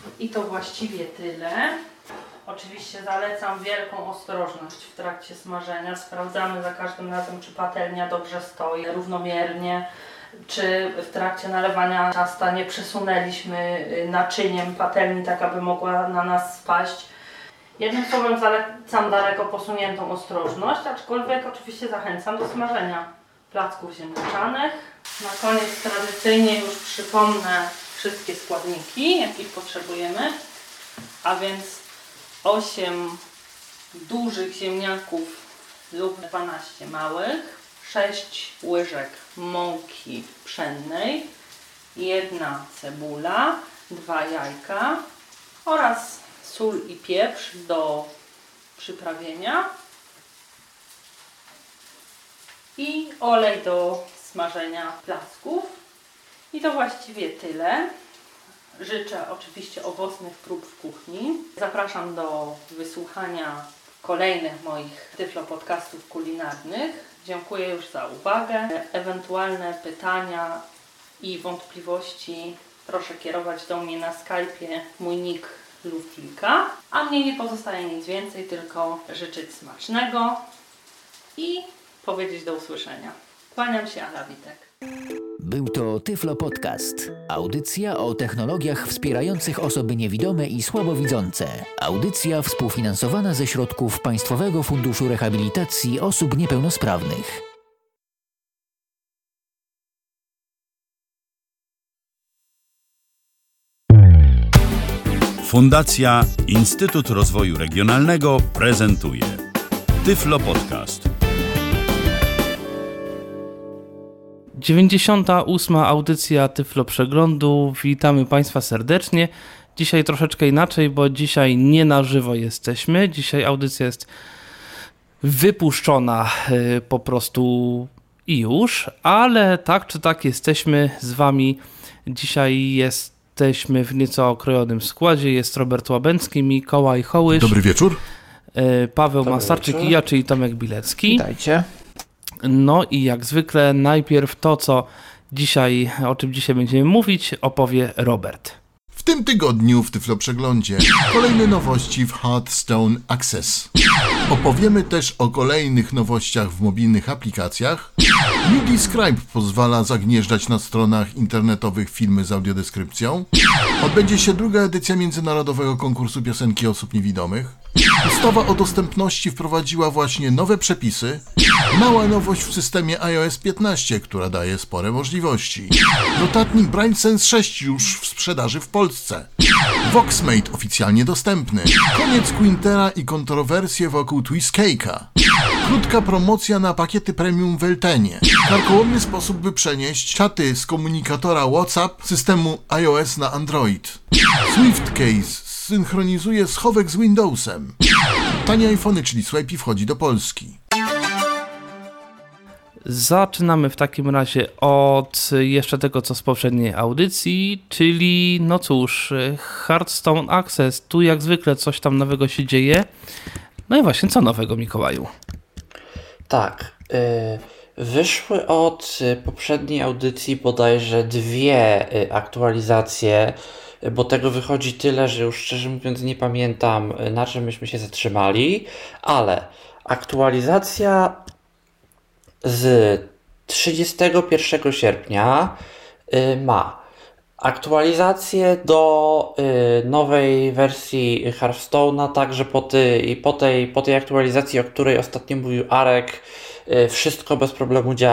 I to właściwie tyle. Oczywiście zalecam wielką ostrożność w trakcie smażenia. Sprawdzamy za każdym razem, czy patelnia dobrze stoi, równomiernie, czy w trakcie nalewania ciasta nie przesunęliśmy naczyniem patelni, tak aby mogła na nas spaść. Jednym słowem zalecam daleko posuniętą ostrożność, aczkolwiek oczywiście zachęcam do smażenia placków ziemniaczanych. Na koniec tradycyjnie już przypomnę wszystkie składniki, jakich potrzebujemy, a więc 8 dużych ziemniaków lub 12 małych, 6 łyżek mąki pszennej, 1 cebula, 2 jajka oraz sól i pieprz do przyprawienia i olej do smażenia placków. I to właściwie tyle. Życzę oczywiście owocnych prób w kuchni. Zapraszam do wysłuchania kolejnych moich Tyflo podcastów kulinarnych. Dziękuję już za uwagę. Ewentualne pytania i wątpliwości proszę kierować do mnie na Skype'ie. Mój nick Luftilka. A mnie nie pozostaje nic więcej, tylko życzyć smacznego i powiedzieć do usłyszenia. Kłaniam się, Ala Witek. Był to Tyflo Podcast. Audycja o technologiach wspierających osoby niewidome i słabowidzące. Audycja współfinansowana ze środków Państwowego Funduszu Rehabilitacji Osób Niepełnosprawnych. Fundacja Instytut Rozwoju Regionalnego prezentuje Tyflo Podcast. 98. audycja Tyflo Przeglądu. Witamy Państwa serdecznie. Dzisiaj troszeczkę inaczej, bo dzisiaj nie na żywo jesteśmy. Dzisiaj audycja jest wypuszczona po prostu i już, ale tak czy tak jesteśmy z Wami. Dzisiaj jesteśmy w nieco okrojonym składzie. Jest Robert Łabęcki, Mikołaj Hołysz. Dobry wieczór. Paweł Masarczyk i ja, czyli Tomek Bilecki. Witajcie. No i jak zwykle najpierw to, o czym dzisiaj będziemy mówić, opowie Robert. W tym tygodniu w Tyflo Przeglądzie kolejne nowości w Hearthstone Access. Opowiemy też o kolejnych nowościach w mobilnych aplikacjach. MidiScribe pozwala zagnieżdżać na stronach internetowych filmy z audiodeskrypcją. Odbędzie się druga edycja Międzynarodowego Konkursu Piosenki Osób Niewidomych. Ustawa o dostępności wprowadziła właśnie nowe przepisy. Mała nowość w systemie iOS 15, która daje spore możliwości. Notatnik BrainSense 6 już w sprzedaży w Polsce. Voxmate oficjalnie dostępny. Koniec Quintera i kontrowersje wokół Twistcake'a. Krótka promocja na pakiety premium w Eltenie. Karkołomny sposób, by przenieść czaty z komunikatora WhatsApp systemu iOS na Android. SwiftCase synchronizuje schowek z Windowsem. Tanie iPhony, czyli Swipey, wchodzi do Polski. Zaczynamy w takim razie od jeszcze tego, co z poprzedniej audycji, czyli no cóż, Hearthstone Access. Tu jak zwykle coś tam nowego się dzieje. No i właśnie, co nowego, Mikołaju? Tak, wyszły od poprzedniej audycji bodajże 2 aktualizacje, bo tego wychodzi tyle, że już szczerze mówiąc nie pamiętam, na czym myśmy się zatrzymali, ale aktualizacja z 31 sierpnia ma aktualizację do nowej wersji Hearthstone'a, także po tej aktualizacji, o której ostatnio mówił Arek, wszystko bez problemu działa.